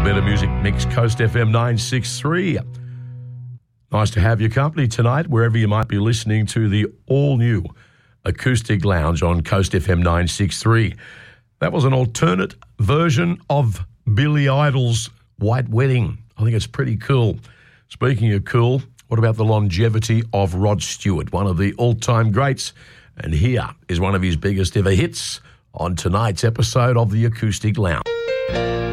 Better Music Mix, Coast FM 963. Nice to have your company tonight, wherever you might be listening to the all-new Acoustic Lounge on Coast FM 963. That was an alternate version of Billy Idol's White Wedding. I think it's pretty cool. Speaking of cool, what about the longevity of Rod Stewart, one of the all-time greats? And here is one of his biggest ever hits on tonight's episode of the Acoustic Lounge.